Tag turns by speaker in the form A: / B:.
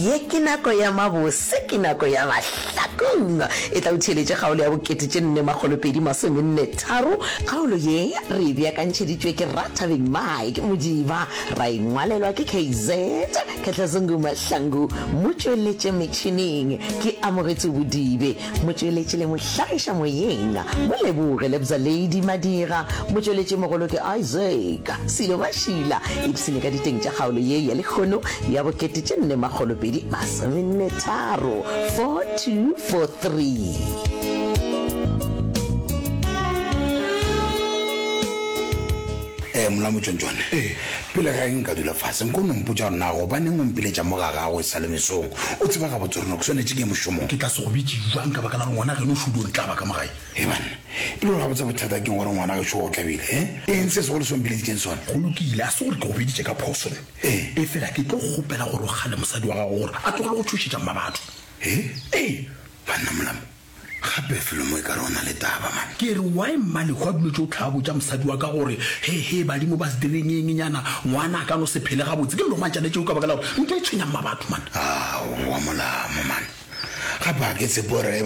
A: ye ke nako ya mabose ke nako ya mahlakong e tla utheletše kgaolo ya bokete tše 423 kgaolo ye re e beakantšheditšwe ke Rathabeng Mike Modiba ra ingwalelwa ke KZ Ketlazungu Mahlangu motšweletše metšhineng ke Amogetše Bodibe motšweletše le mohlagiša moyeng moleboge Lebza Lady Madira motšweletše mogolo ke Isaac Silo Mashila ipsene ka diteng tša kgaolo ye ya lekgono ya bokete tše 423 4243.
B: Molamo Jonjone pele ga eng ka dula fase nko no mpotsa rona go ba neng o mpiletša mo ga gago e sale mesong o tseba ga botsorona go tshwanetse ke mošomong
C: ke tla se go bitse jwang ka baka la ngwana ge no shudo ntla ba ka magae
B: bana e le ga botsa bothata ke gore ngwana ge tšho o tlabile eng se se go le sompileditseng sona
C: go lokile a se gore ke go beditše ka phosone e fela ke tlo gopela gore o gale mosadi wa gago gore a tlogele go thušetša mma batho
B: banna molamo gape felo mo e ka rona le taba man
C: ke re wa mmale go a dilo tšo tlhabo tša mosadi wa ka gore he badimo ba se direng engenyana ngwana a ka no se phele gabotse ke lo mantšane tšeo ka baka la gore nke e tshwenyang mma batho man
B: wa molamo man gape a ke tsepore